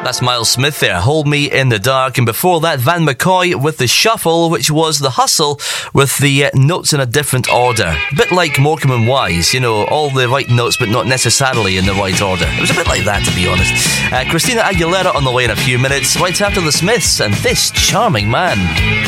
That's Miles Smith there, Hold Me in the Dark. And before that, Van McCoy with The Shuffle, which was The Hustle with the notes in a different order. A bit like Morecambe and Wise, you know, all the right notes but not necessarily in the right order. It was a bit like that, to be honest. Christina Aguilera on the way in a few minutes, right after The Smiths and This Charming Man.